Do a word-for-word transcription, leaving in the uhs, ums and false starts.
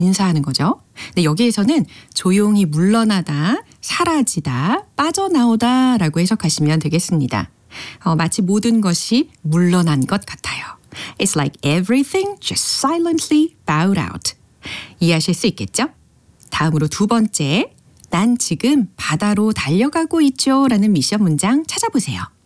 인사하는 거죠. 근데 여기에서는 조용히 물러나다, 사라지다, 빠져나오다 라고 해석하시면 되겠습니다. 어, 마치 모든 것이 물러난 것 같아요. It's like everything just silently bowed out. 이해하실 수 있겠죠? 다음으로 두 번째, 난 지금 바다로 달려가고 있죠 라는 미션 문장 찾아보세요.